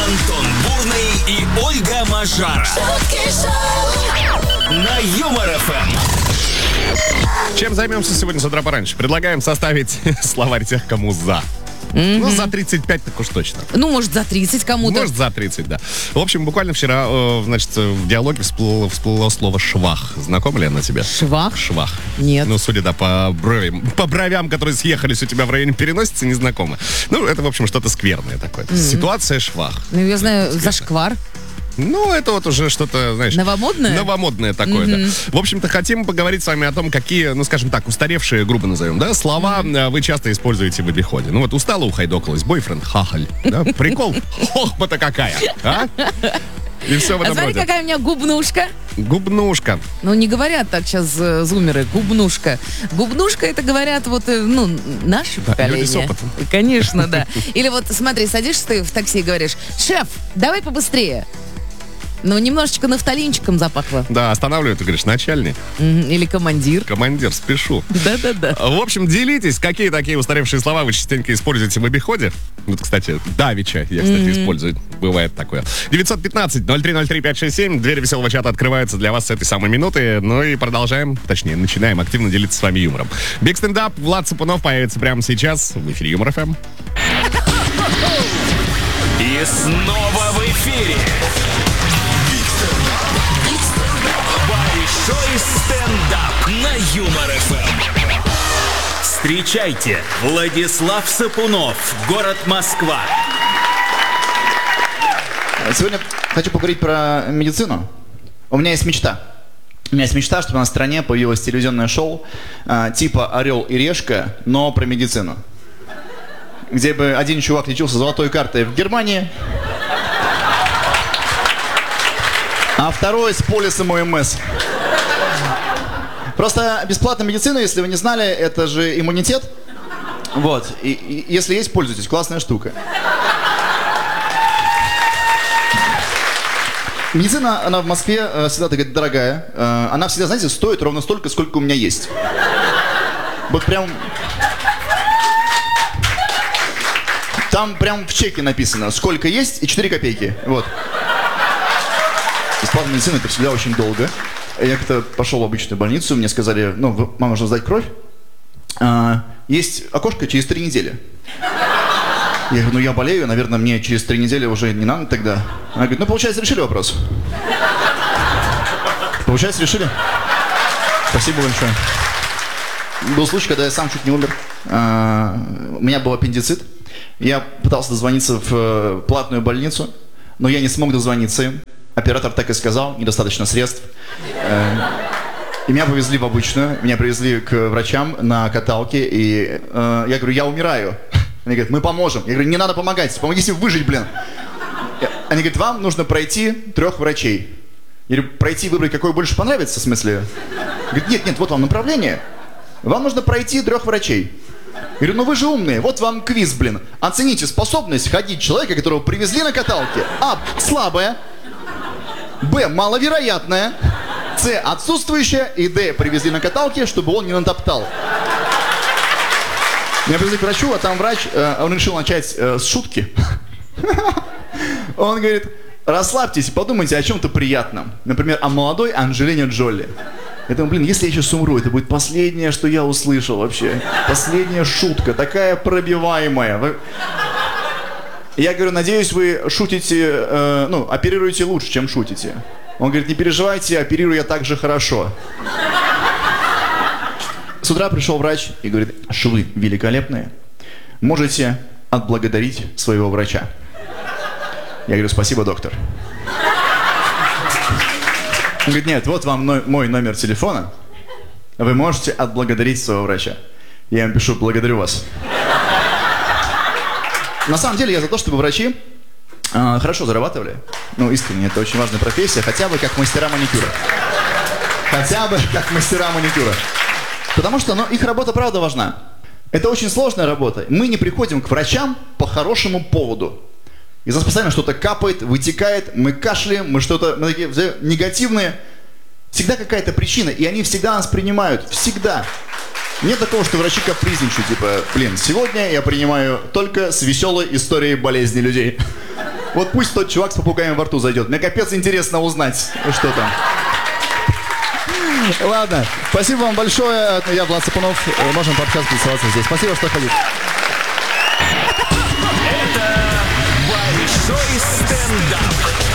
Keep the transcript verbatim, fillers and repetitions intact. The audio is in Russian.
Антон Бурный и Ольга Мажара на Юмор эф эм. Чем займемся сегодня с утра пораньше? Предлагаем составить словарь тех, кому за. Mm-hmm. Ну, за тридцать пять так уж точно. Ну, может, за тридцать кому-то. Может, за тридцать, да. В общем, буквально вчера, э, значит, в диалоге всплыло, всплыло слово «швах». Знакомо ли оно тебе? Швах? Швах. Нет. Ну, судя да, по бровям, по бровям, которые съехались у тебя в районе переносицы, не знакомо. Ну, это, в общем, что-то скверное такое. Mm-hmm. Ситуация швах. Ну, я знаю, зашквар. Ну, это вот уже что-то, знаешь... Новомодное? Новомодное такое, mm-hmm. да. В общем-то, хотим поговорить с вами о том, какие, ну, скажем так, устаревшие, грубо назовем, да, слова mm-hmm. вы часто используете в обиходе. Ну, вот устала, ухайдокалась, бойфренд, хахаль, да, прикол, хохма-то какая, а? И все в этом а смотри, роде. какая у меня губнушка. Губнушка. Ну, не говорят так сейчас э, зумеры, губнушка. Губнушка, это говорят вот, э, ну, наше да, поколение. люди с опытом. Конечно, да. Или вот, смотри, садишься ты в такси и говоришь: шеф, давай побыстрее. Ну, немножечко нафталинчиком запахло. Да, останавливают, ты говоришь, начальник. Или командир. Командир, спешу. Да-да-да. В общем, делитесь, какие такие устаревшие слова вы частенько используете в обиходе. Вот, кстати, давича я, кстати, mm-hmm. использую. Бывает такое. девятьсот пятнадцать ноль три ноль три пять шесть семь. Двери веселого чата открываются для вас с этой самой минуты. Ну и продолжаем, точнее, начинаем активно делиться с вами юмором. Биг стендап, Влад Цапунов появится прямо сейчас в эфире Юмор эф эм. И снова в эфире большой стендап на Юмор эф эм. Встречайте, Владислав Сапунов, город Москва. Сегодня хочу поговорить про медицину. У меня есть мечта. У меня есть мечта, чтобы на стране появилось телевизионное шоу э, типа «Орел и решка», но про медицину. Где бы один чувак лечился золотой картой в Германии, а второй с полисом о эм эс. Просто бесплатная медицина, если вы не знали, это же иммунитет. Вот. И, и если есть, пользуйтесь. Классная штука. Медицина, она в Москве э, всегда такая дорогая. Э, она всегда, знаете, стоит ровно столько, сколько у меня есть. Вот прям... Там прям в чеке написано, сколько есть и четыре копейки. Вот. Бесплатная медицина — это всегда очень долго. Я как-то пошел в обычную больницу, мне сказали: ну, вам нужно сдать кровь. А, есть окошко через три недели. Я говорю: ну я болею, наверное, мне через три недели уже не надо тогда. Она говорит: ну, получается, решили вопрос. Получается, решили? Спасибо большое. Был случай, когда я сам чуть не умер. А, у меня был аппендицит. Я пытался дозвониться в платную больницу, но я не смог дозвониться им. Оператор так и сказал: недостаточно средств. И меня повезли в обычную, меня привезли к врачам на каталке, и э, я говорю: я умираю. Они говорят: мы поможем. Я говорю: не надо помогать, помогите выжить, блин. Они говорят: вам нужно пройти трех врачей. Я говорю: пройти, выбрать, какой больше понравится, в смысле? Говорят: нет, нет, вот вам направление. Вам нужно пройти трех врачей. Я говорю: ну вы же умные, вот вам квиз, блин. Оцените способность ходить человека, которого привезли на каталке. А, слабая. Б, маловероятная. С, отсутствующая. И Д, привезли на каталке, чтобы он не натоптал. Меня привезли к врачу, а там врач, э, он решил начать э, с шутки. Он говорит: расслабьтесь и подумайте о чем-то приятном. Например, о молодой Анджелине Джоли. Я думаю: блин, если я сейчас умру, это будет последнее, что я услышал вообще. Последняя шутка, такая пробиваемая. Я говорю: надеюсь, вы шутите, э, ну, оперируете лучше, чем шутите. Он говорит: не переживайте, оперирую я так же хорошо. С утра пришел врач и говорит: швы великолепные. Можете отблагодарить своего врача. Я говорю: спасибо, доктор. Он говорит: нет, вот вам но- мой номер телефона. Вы можете отблагодарить своего врача. Я им пишу: благодарю вас. На самом деле я за то, чтобы врачи э, хорошо зарабатывали. Ну, искренне, это очень важная профессия. Хотя бы как мастера маникюра. Хотя бы как мастера маникюра. Потому что, ну, их работа правда важна. Это очень сложная работа. Мы не приходим к врачам по хорошему поводу. Из нас постоянно что-то капает, вытекает, мы кашляем, мы что-то, мы такие негативные. Всегда какая-то причина, и они всегда нас принимают. Всегда. Нет такого, что врачи капризничают, типа: блин, сегодня я принимаю только с веселой историей болезни людей. Вот пусть тот чувак с попугаем во рту зайдет. Мне капец интересно узнать, что там. Ладно, спасибо вам большое. Я Влад Сапунов. Можем пообщаться, тусоваться здесь. Спасибо, что ходите. Это большой стендап.